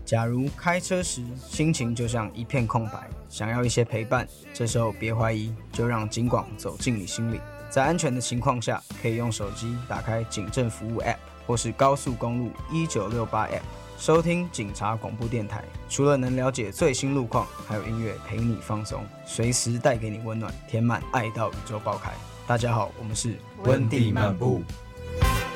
假如开车时心情就像一片空白，想要一些陪伴，这时候别怀疑，就让警广走进你心里。在安全的情况下，可以用手机打开警政服务 App 或是高速公路1968 App， 收听警察广播电台。除了能了解最新路况，还有音乐陪你放松，随时带给你温暖，填满爱到宇宙爆开。大家好，我们是温蒂漫步。